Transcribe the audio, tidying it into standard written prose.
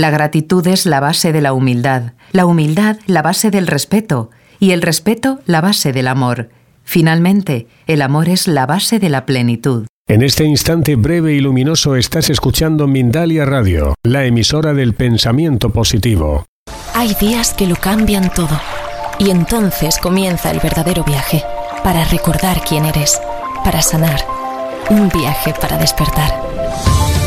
La gratitud es la base de la humildad la base del respeto y el respeto la base del amor. Finalmente, el amor es la base de la plenitud. En este instante breve y luminoso estás escuchando Mindalia Radio, la emisora del pensamiento positivo. Hay días que lo cambian todo. Y entonces comienza el verdadero viaje. Para recordar quién eres. Para sanar. Un viaje para despertar.